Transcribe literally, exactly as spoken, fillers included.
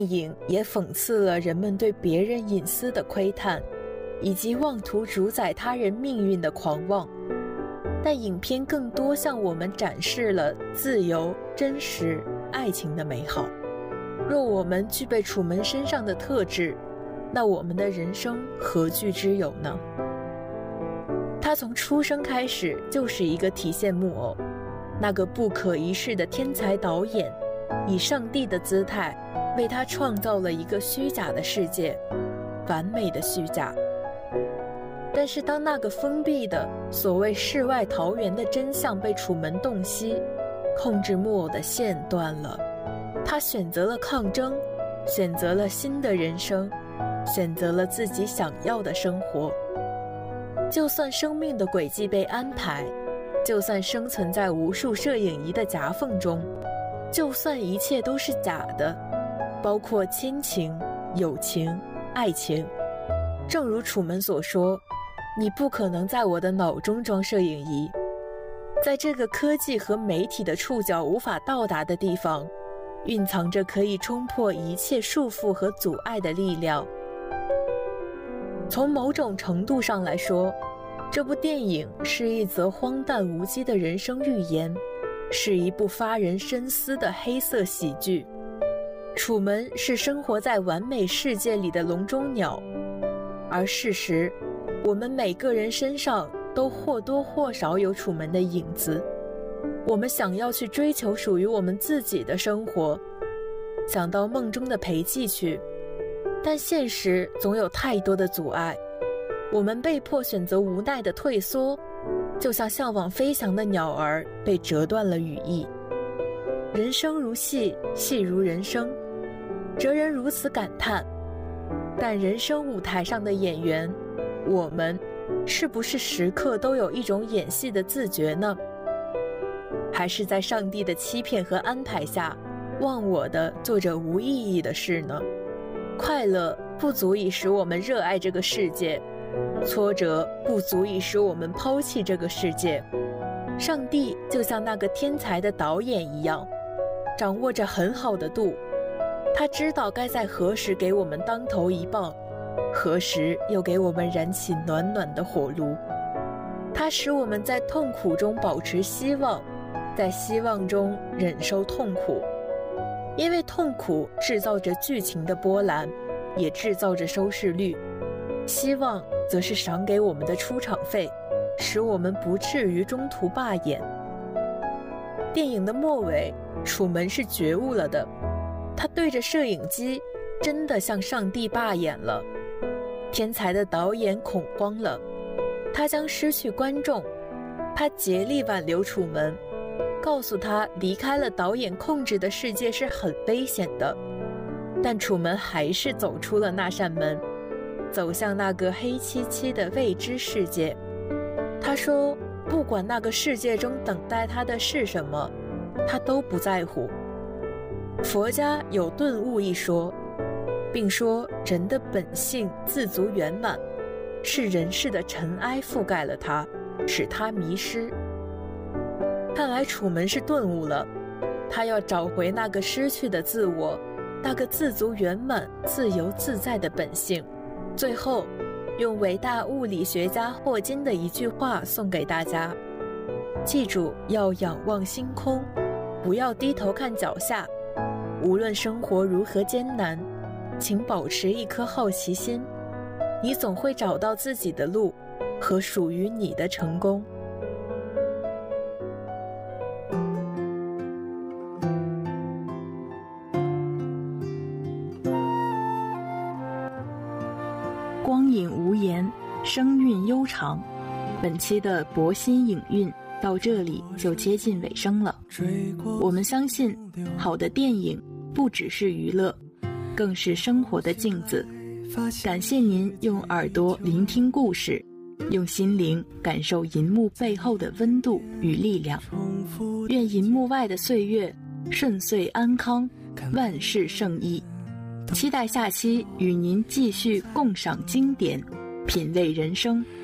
影也讽刺了人们对别人隐私的窥探，以及妄图主宰他人命运的狂妄。但影片更多向我们展示了自由、真实、爱情的美好。若我们具备楚门身上的特质，那我们的人生何惧之有呢？他从出生开始就是一个提线木偶，那个不可一世的天才导演，以上帝的姿态为他创造了一个虚假的世界，完美的虚假。但是当那个封闭的所谓世外桃源的真相被楚门洞悉，控制木偶的线断了，他选择了抗争，选择了新的人生，选择了自己想要的生活。就算生命的轨迹被安排，就算生存在无数摄影仪的夹缝中，就算一切都是假的，包括亲情、友情、爱情。正如楚门所说，你不可能在我的脑中装摄影仪。在这个科技和媒体的触角无法到达的地方，蕴藏着可以冲破一切束缚和阻碍的力量。从某种程度上来说，这部电影是一则荒诞无稽的人生寓言，是一部发人深思的黑色喜剧。楚门是生活在完美世界里的笼中鸟，而事实，我们每个人身上都或多或少有楚门的影子。我们想要去追求属于我们自己的生活，想到梦中的陪妓去，但现实总有太多的阻碍，我们被迫选择无奈的退缩，就像向往飞翔的鸟儿被折断了羽翼。人生如戏，戏如人生，哲人如此感叹。但人生舞台上的演员，我们是不是时刻都有一种演戏的自觉呢？还是在上帝的欺骗和安排下，忘我的做着无意义的事呢？快乐不足以使我们热爱这个世界，挫折不足以使我们抛弃这个世界。上帝就像那个天才的导演一样，掌握着很好的度，他知道该在何时给我们当头一棒，何时又给我们燃起暖暖的火炉。他使我们在痛苦中保持希望，在希望中忍受痛苦。因为痛苦制造着剧情的波澜，也制造着收视率，希望则是赏给我们的出场费，使我们不至于中途罢演。电影的末尾，楚门是觉悟了的，他对着摄影机真的向上帝罢演了。天才的导演恐慌了，他将失去观众，他竭力挽留楚门，告诉他离开了导演控制的世界是很危险的。但楚门还是走出了那扇门，走向那个黑漆漆的未知世界。他说，不管那个世界中等待他的是什么，他都不在乎。佛家有顿悟一说，并说人的本性自足圆满，是人世的尘埃覆盖了他，使他迷失。看来楚门是顿悟了，他要找回那个失去的自我，那个自足圆满、自由自在的本性。最后，用伟大物理学家霍金的一句话送给大家：记住，要仰望星空，不要低头看脚下。无论生活如何艰难，请保持一颗好奇心，你总会找到自己的路和属于你的成功。 光影无言，声韵悠长。本期的博心影韵到这里就接近尾声了。我们相信，好的电影不只是娱乐，更是生活的镜子。感谢您用耳朵聆听故事，用心灵感受银幕背后的温度与力量。愿银幕外的岁月顺遂安康，万事胜意。期待下期与您继续共赏经典，品味人生。